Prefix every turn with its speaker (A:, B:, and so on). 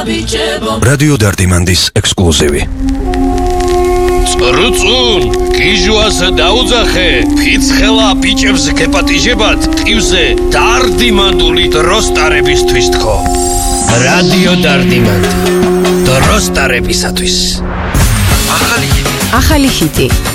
A: რადიო დარდიმანდის ექსკლუზივი.
B: წრუწუნ, გიჟუას დაუძახე, ფიცხელა ბიჭებს გეპატიჟებათ, ტივზე დარდიმანდული დროსტარებისთვის თქო. რადიო დარდიმანდი, დროსტარებისათვის.
C: ახალი ჰიტი.